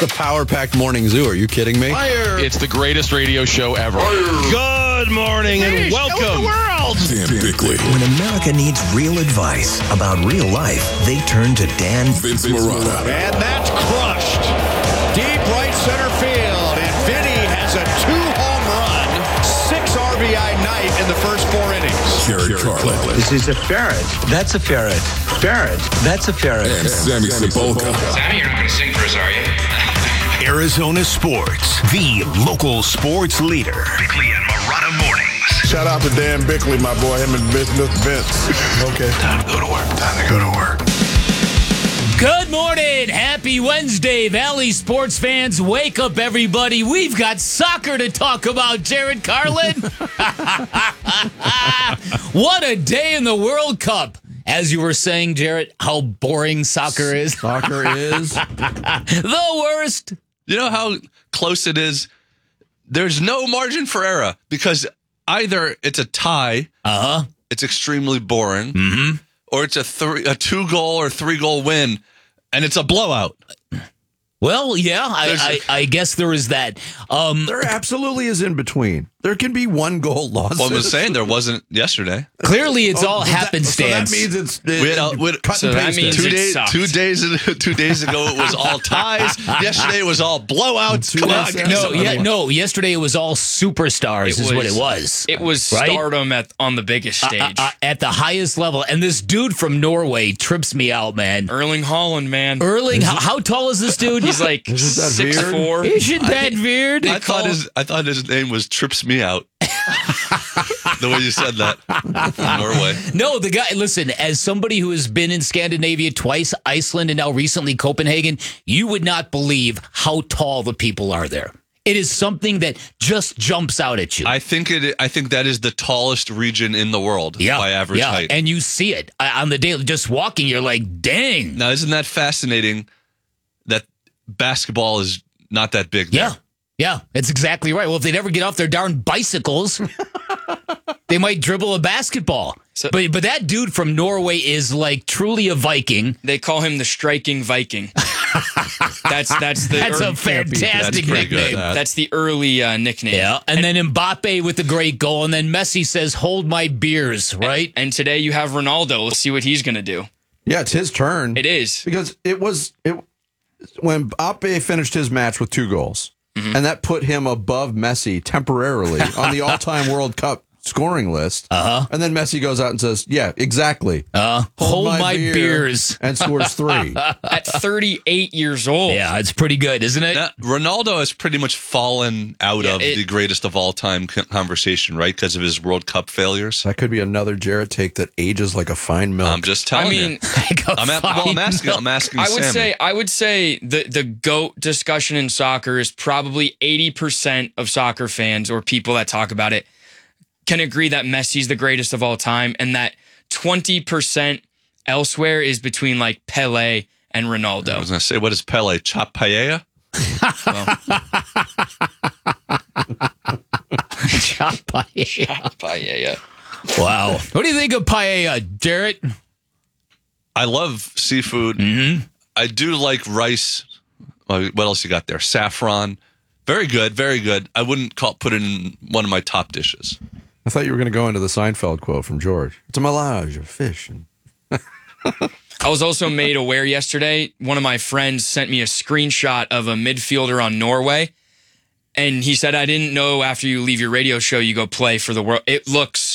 the power-packed morning zoo. Are you kidding me? Fire. It's the greatest radio show ever. Good morning and welcome. Dan Bickley. When America needs real advice about real life, they turn to Dan Vince Marotta. And that's crushed. Deep right center field. And Vinny has a 2-home run, 6 RBI night in the first 4 innings. Jared Carlin. This is a ferret. That's a ferret. Ferret. That's a ferret. And Sammy Sapolka. Sammy, you're not going to sing for us, are you? Arizona Sports, the local sports leader. Bickley and Marotta Mornings. Shout out to Dan Bickley, my boy, him and Vince. Okay. Time to go to work. Time to go to work. Good morning. Happy Wednesday, Valley sports fans. Wake up, everybody. We've got soccer to talk about, Jared Carlin. What a day in the World Cup. As you were saying, Jared, how boring soccer is. Soccer is the worst. You know how close it is? There's no margin for error because either it's a tie, it's extremely boring, or it's a 2-goal or 3-goal win, and it's a blowout. Well, yeah, I guess there is that. there absolutely is in between. There can be 1-goal losses. Well, I was saying there wasn't yesterday. Clearly, it's all happenstance. So that means it's cut so and that paste. means it. 2 days ago it was all ties. Yesterday it was all blowouts. Come on, No. Yesterday it was all superstars. Is what it was. It was right? stardom on the biggest stage. At the highest level. And this dude from Norway trips me out, man. Erling Haaland, man. How tall is this dude? He's like 6'4". Isn't that weird? I thought his name was Trips Me Out. The way you said that in Norway. No, the guy, listen, as somebody who has been in Scandinavia twice, Iceland, and now recently Copenhagen, you would not believe how tall the people are there. It is something that just jumps out at you. I think that is the tallest region in the world by average height. And you see it on the daily. Just walking, you're like, dang. Now, isn't that fascinating that basketball is not that big there? Yeah, it's exactly right. Well, if they'd ever get off their darn bicycles, they might dribble a basketball. But that dude from Norway is like truly a Viking. They call him the striking Viking. That's a fantastic nickname. That's the early nickname. Yeah, and then Mbappe with the great goal, and then Messi says, "Hold my beers," right? And today you have Ronaldo. Let's see what he's going to do. Yeah, it's his turn. It is. Because when Mbappe finished his match with 2 goals, and that put him above Messi temporarily on the all-time World Cup scoring list. And then Messi goes out and says, yeah, exactly. Hold my beers. And scores 3. At 38 years old. Yeah, it's pretty good, isn't it? Now, Ronaldo has pretty much fallen out of the greatest of all time conversation, right? Because of his World Cup failures. That could be another Jarrett take that ages like a fine milk. I'm just telling you. I'm asking Sammy. I would say the GOAT discussion in soccer is probably 80% of soccer fans or people that talk about it can agree that Messi's the greatest of all time, and that 20% elsewhere is between like Pele and Ronaldo. I was going to say, what is Pele? Chop paella? Chop paella. Chop paella. Wow. What do you think of paella, Jarrett? I love seafood. I do like rice. What else you got there? Saffron. Very good, very good. I wouldn't put it in one of my top dishes. I thought you were going to go into the Seinfeld quote from George. It's a melange of fish. I was also made aware yesterday, one of my friends sent me a screenshot of a midfielder on Norway, and he said, I didn't know after you leave your radio show, you go play for the world. It looks